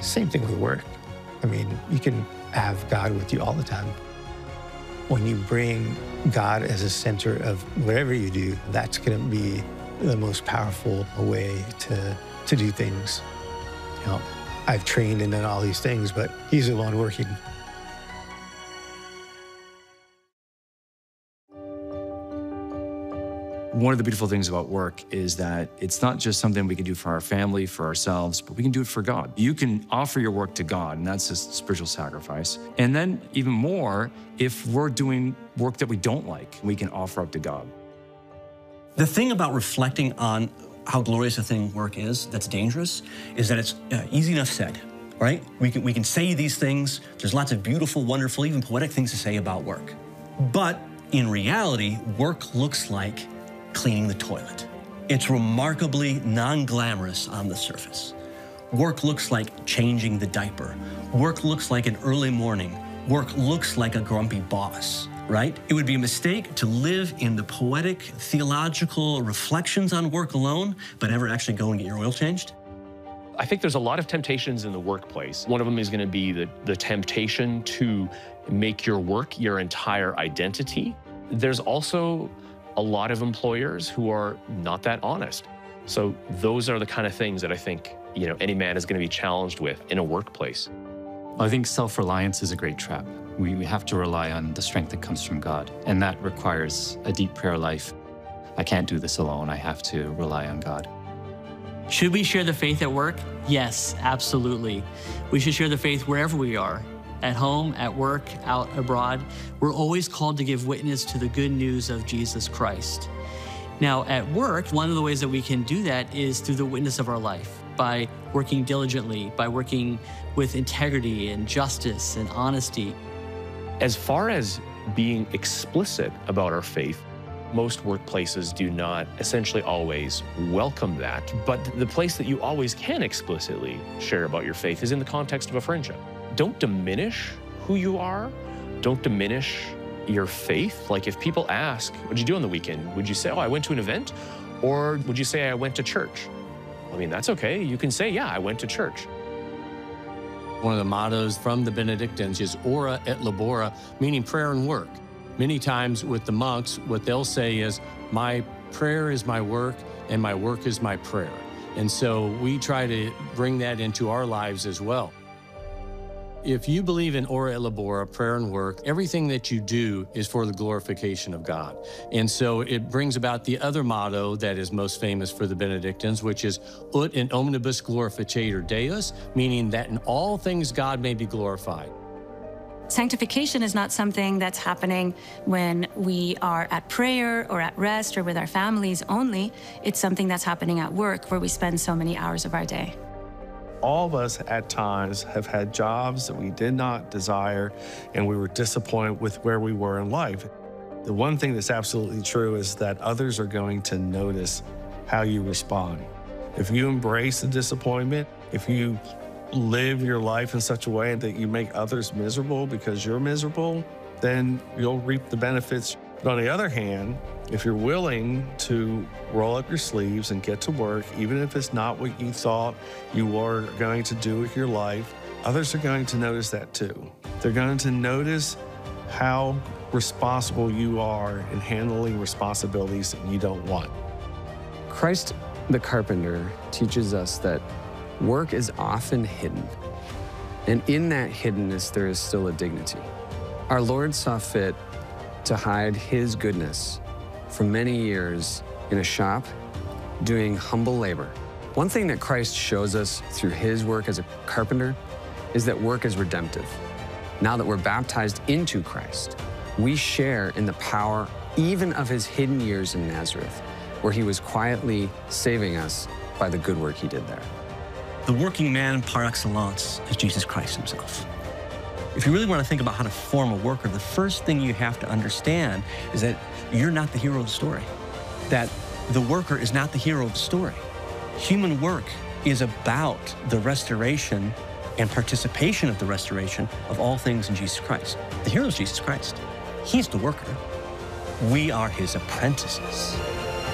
Same thing with work. I mean, you can have God with you all the time. When you bring God as a center of whatever you do, that's going to be the most powerful way to do things. You know, I've trained and done all these things, but He's the one working. One of the beautiful things about work is that it's not just something we can do for our family, for ourselves, but we can do it for God. You can offer your work to God, and that's a spiritual sacrifice. And then even more, if we're doing work that we don't like, we can offer up to God. The thing about reflecting on how glorious a thing work is that's dangerous is that it's easy enough said, right? We can say these things. There's lots of beautiful, wonderful, even poetic things to say about work. But in reality, work looks like cleaning the toilet. It's remarkably non-glamorous on the surface. Work looks like changing the diaper. Work looks like an early morning. Work looks like a grumpy boss, right? It would be a mistake to live in the poetic, theological reflections on work alone, but never actually go and get your oil changed. I think there's a lot of temptations in the workplace. One of them is going to be the temptation to make your work your entire identity. There's also a lot of employers who are not that honest. So those are the kind of things that I think, you know, any man is going to be challenged with in a workplace. I think self-reliance is a great trap. We have to rely on the strength that comes from God, and that requires a deep prayer life. I can't do this alone. I have to rely on God. Should we share the faith at work? Yes, absolutely. We should share the faith wherever we are. At home, at work, out abroad, we're always called to give witness to the good news of Jesus Christ. Now, at work, one of the ways that we can do that is through the witness of our life, by working diligently, by working with integrity and justice and honesty. As far as being explicit about our faith, most workplaces do not essentially always welcome that. But the place that you always can explicitly share about your faith is in the context of a friendship. Don't diminish who you are. Don't diminish your faith. Like if people ask, what'd you do on the weekend? Would you say, oh, I went to an event? Or would you say, I went to church? I mean, that's okay. You can say, yeah, I went to church. One of the mottos from the Benedictines is ora et labora, meaning prayer and work. Many times with the monks, what they'll say is, my prayer is my work and my work is my prayer. And so we try to bring that into our lives as well. If you believe in ora et labora, prayer and work, everything that you do is for the glorification of God. And so it brings about the other motto that is most famous for the Benedictines, which is ut in omnibus glorificator Deus, meaning that in all things God may be glorified. Sanctification is not something that's happening when we are at prayer or at rest or with our families only. It's something that's happening at work where we spend so many hours of our day. All of us at times have had jobs that we did not desire, and we were disappointed with where we were in life. The one thing that's absolutely true is that others are going to notice how you respond. If you embrace the disappointment, if you live your life in such a way that you make others miserable because you're miserable, then you'll reap the benefits. But on the other hand, if you're willing to roll up your sleeves and get to work, even if it's not what you thought you were going to do with your life, others are going to notice that too. They're going to notice how responsible you are in handling responsibilities that you don't want. Christ the carpenter teaches us that work is often hidden, and in that hiddenness there is still a dignity. Our Lord saw fit to hide His goodness for many years in a shop doing humble labor. One thing that Christ shows us through His work as a carpenter is that work is redemptive. Now that we're baptized into Christ, we share in the power even of His hidden years in Nazareth, where He was quietly saving us by the good work He did there. The working man par excellence is Jesus Christ Himself. If you really want to think about how to form a worker, the first thing you have to understand is that you're not the hero of the story, that the worker is not the hero of the story. Human work is about the restoration and participation of the restoration of all things in Jesus Christ. The hero is Jesus Christ. He's the worker. We are His apprentices.